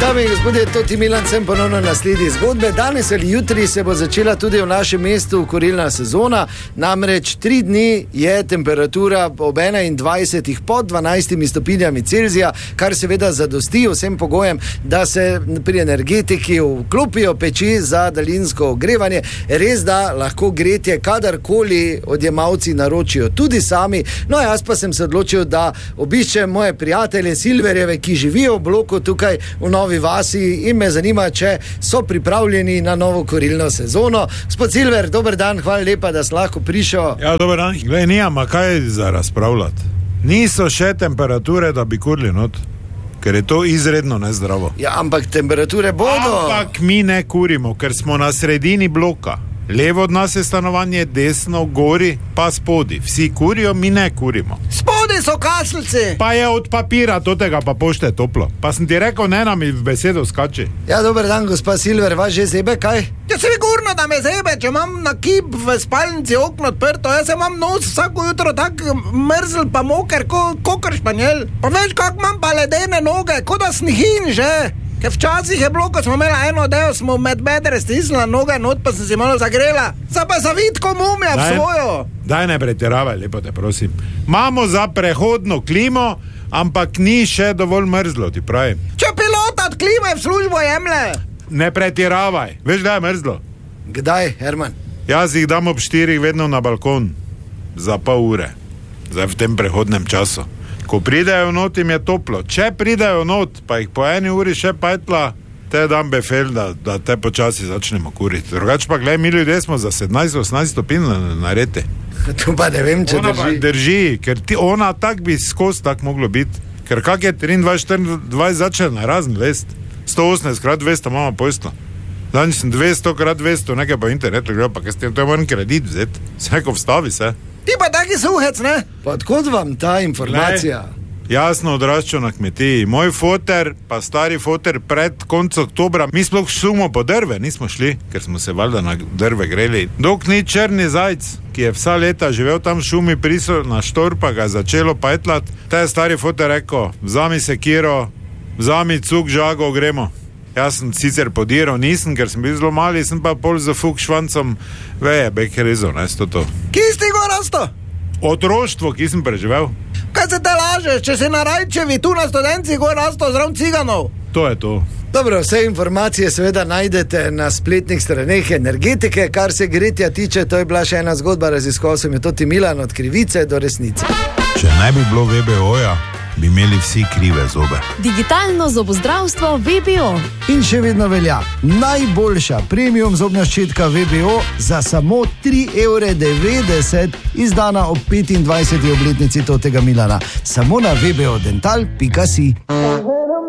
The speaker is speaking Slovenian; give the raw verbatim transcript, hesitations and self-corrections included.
Dame in gospodje, Toti Milan sem ponovno na sledi zgodbe. Danes ali jutri se bo začela tudi v našem mestu kurilna sezona, namreč tri dni je temperatura ob enaindvajsetih pod dvanajstimi stopinjami Celzija, kar seveda zadosti vsem pogojem, da se pri energetiki vklopijo peči za daljinsko ogrevanje. Res da lahko gretje kadarkoli odjemalci naročijo tudi sami. No, jaz pa sem se odločil, da obiščem moje prijatelje Silverjeve, ki živijo v bloku tukaj v Novi Vasi in me zanima, če so pripravljeni na novo kurilno sezono. Gospod Silver, dober dan, hvala lepa, da si lahko prišel. Ja, dober dan. Glej, nijama kaj za razpravljati. Niso še temperature, da bi kurili not, ker je to izredno nezdravo. Ja, ampak temperature bodo. Ampak mi ne kurimo, ker smo na sredini bloka. Levo od nas je stanovanje, desno, gori, pa spodi. Vsi kurijo, mi ne kurimo. Spodi so kaselci. Pa je od papira, do tega pa pošte toplo. Pa sem ti rekel, ne nam v besedo skači. Ja, dober dan, gospa Silver, vas že zebe, kaj? Ja, sigurno, da me zebe, če imam na kip v spalnici okno odprto, jaz imam nos vsako jutro tak mrzl pa moker, ko, kokr španjel. Pa veš, kak imam pa ledene noge, kot da snihin že. Ker včasih je bilo, ko smo imeli eno odejo, smo med bedre stisnila noge not, pa sem si malo zagrela. Zdaj pa zavitko mumija v svojo. Daj ne pretiravaj, lepo te prosim. Imamo za prehodno klimo, ampak ni še dovolj mrzlo, ti pravim. Če pilota od klime v službo jemle. Ne pretiravaj, veš, da je mrzlo. Kdaj, Herman? Jaz jih dam ob štirih vedno na balkon. Za pol ure. Zdaj v tem prehodnem času. Ko pridejo not, jim je toplo. Če pridejo not, pa jih po eni uri še pajtla, te dam befel, da, da te počasi začnemo kuriti. Drugač pa, gledaj, mi ljudje smo za sedemnajst osemnajst stopinj na rete. Tu pa ne vem, če ona drži. drži, ker ti, ona tak bi skozi tak moglo biti. Ker kak je triindvajset štiriindvajset začel na razen lest. sto osemnajst krat dvesto mama pojstla. Danes sem dvesto krat dvesto, nekaj pa internetu gledal, pa kaj s tem, to je moram kredit vzeti. Vseko vstavi se. Ti pa taki suhec, ne? Pa odkot vam ta informacija? Le, jasno odraščal na kmetiji. Moj foter, pa stari foter pred konc oktobra, mi sploh šumo po drve nismo šli, ker smo se valjda na drve greli. Dok ni črni zajc, ki je vsa leta živel tam v šumi, prisel na štor, pa ga začelo pajtlat. Ta je stari foter rekel, vzami sekiro, vzami cuk, žago, gremo. Jaz sem sicer podiral, nisem, ker sem bil zelo mali, sem pa pol za fuk švancom veje, beke rezo, ne, sto to. Kje si go rasto? Otroštvo, ki sem preživel. Kaj se te lažeš, če si na Rajčevi tu na Studenci go rasto zraven ciganov? To je to. Dobro, vse informacije seveda najdete na spletnih straneh energetike, kar se gretja tiče, to je bila še ena zgodba, raziskoval sem je Toti Milan od krivice do resnice. Če ne bi bilo V B O-ja, bi imeli vsi krive zobe. Digitalno zobozdravstvo V B O. In še vedno velja, najboljša premium zobna ščetka V B O za samo tri evre devetdeset, izdana ob petindvajseti obletnici Totega Milana. Samo na v b o dental pika si.